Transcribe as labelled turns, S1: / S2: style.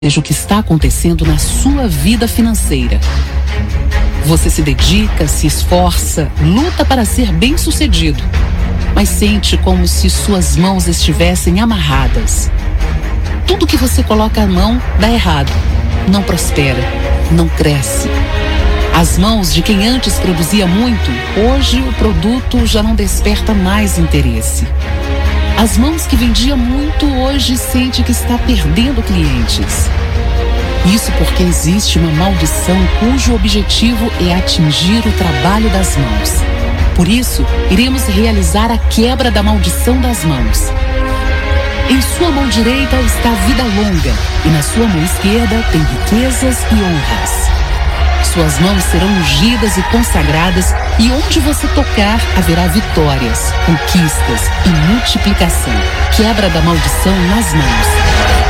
S1: Veja o que está acontecendo na sua vida financeira. Você se dedica, se esforça, luta para ser bem-sucedido, mas sente como se suas mãos estivessem amarradas. Tudo que você coloca a mão dá errado, não prospera, não cresce. As mãos de quem antes produzia muito, hoje o produto já não desperta mais interesse. As mãos que vendia muito hoje sente que está perdendo clientes. Isso porque existe uma maldição cujo objetivo é atingir o trabalho das mãos. Por isso, iremos realizar a quebra da maldição das mãos. Em sua mão direita está a vida longa e na sua mão esquerda tem riquezas e honras. Suas mãos serão ungidas e consagradas e onde você tocar haverá vitórias, conquistas e multiplicação. Quebra da maldição nas mãos.